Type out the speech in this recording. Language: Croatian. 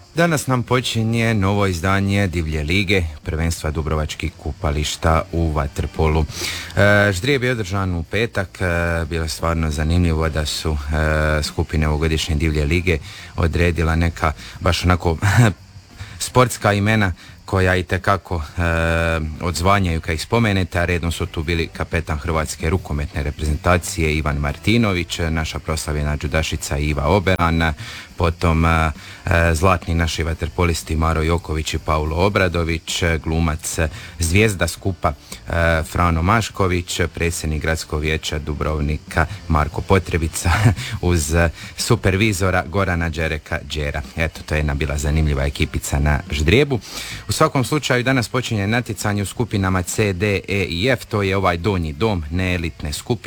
Danas nam počinje novo izdanje Divlje lige, prvenstva Dubrovačkih kupališta u vaterpolu. Ždrijeb je održan u petak, bilo je stvarno zanimljivo da su skupine ovogodišnje Divlje lige odredila neka baš onako sportska imena koja itekako odzvanjaju kad ih spomenete, a redom su tu bili kapetan Hrvatske rukometne reprezentacije Ivan Martinović, naša proslavljena džudašica Iva Oberan, potom zlatni naši vaterpolisti Maro Joković i Paulo Obradović, glumac zvijezda skupa Frano Mašković, predsjednik gradskog vijeća Dubrovnika Marko Potrebica uz supervizora Gorana Đereka Đera. Eto, to je jedna bila zanimljiva ekipica na ždrijebu. U svakom slučaju danas počinje natjecanje u skupinama C, D, E i F, to je ovaj donji dom, neelitne skupine.